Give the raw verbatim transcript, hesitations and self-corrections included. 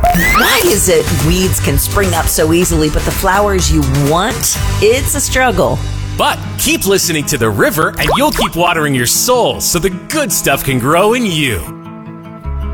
Why is it weeds can spring up so easily, but the flowers you want, it's a struggle? But keep listening to the river and you'll keep watering your soul so the good stuff can grow in you.